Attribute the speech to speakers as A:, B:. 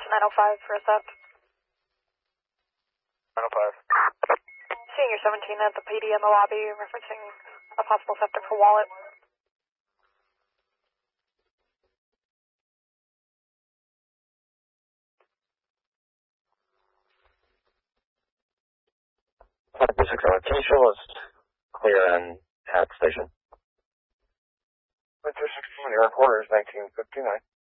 A: 905 for a set.
B: 905.
A: Seeing your 17 at the PD in the lobby, referencing a possible septic for wallet.
C: Can you show us clear and at station?
B: Winter 16, your quarters 1959.